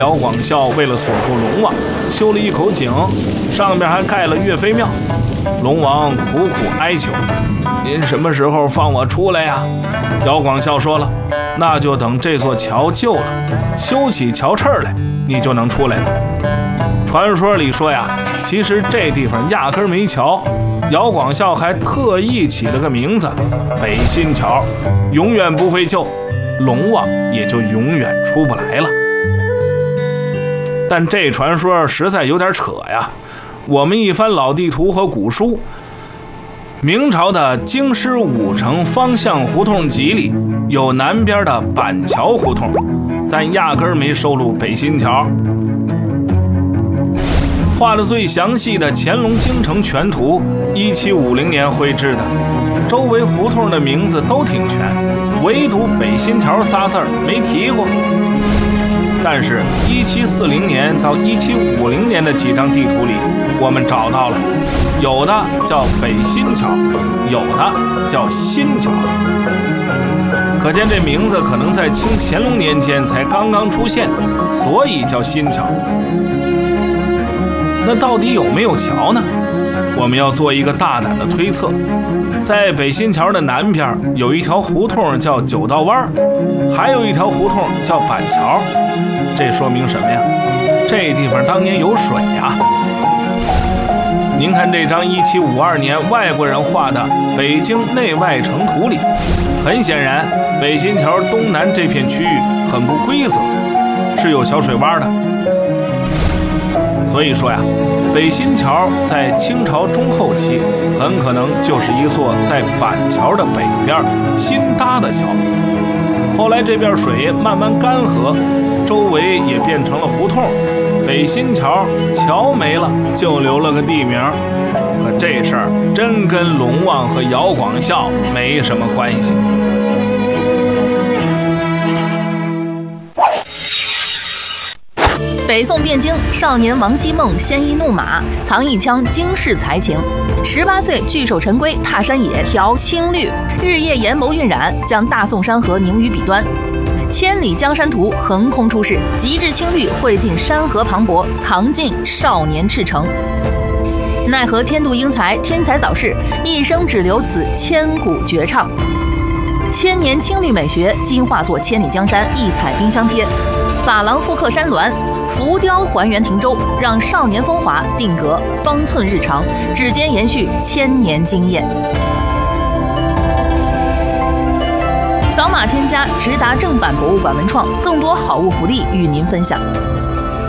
姚广孝为了锁住龙王，修了一口井，上面还盖了岳飞庙。龙王苦苦哀求：“您什么时候放我出来呀？”姚广孝说了：“那就等这座桥旧了，修起桥翅来，你就能出来了。”传说里说呀，其实这地方压根没桥，姚广孝还特意起了个名字——北新桥，永远不会旧，龙王也就永远出不来了。但这传说实在有点扯呀！我们一翻老地图和古书，明朝的京师5城方向胡同集里有南边的板桥胡同，但压根没收录北新桥。画的最详细的乾隆京城全图，1750年绘制的，周围胡同的名字都挺全，唯独北新桥仨字儿没提过。但是1740年到1750年的几张地图里，我们找到了，有的叫北新桥，有的叫新桥。可见这名字可能在清乾隆年间才刚刚出现，所以叫新桥。那到底有没有桥呢？我们要做一个大胆的推测，在北新桥的南边有一条胡同叫九道湾，还有一条胡同叫板桥。这说明什么呀？这地方当年有水呀。您看这张1752年外国人画的北京内外城图里，很显然北新桥东南这片区域很不规则，是有小水洼的。所以说呀，北新桥在清朝中后期很可能就是一座在板桥的北边新搭的桥。后来这边水慢慢干涸，周围也变成了胡同，北新桥桥没了，就留了个地名。可这事儿真跟龙王和姚广孝没什么关系。 北宋汴京，少年王希孟鲜衣怒马，藏一腔惊世才情。18岁聚首陈规，踏山野，调青绿，日夜研谋晕染，将大宋山河凝于笔端。千里江山图横空出世，极致青绿绘尽山河磅礴，藏尽少年赤诚。奈何天妒英才，天才早逝，一生只留此千古绝唱。千年青绿美学，今化作千里江山，一彩冰箱贴。珐琅复刻山峦，浮雕还原亭州，让少年风华定格方寸日常，指尖延续千年经验。扫码添加直达正版博物馆文创，更多好物福利与您分享。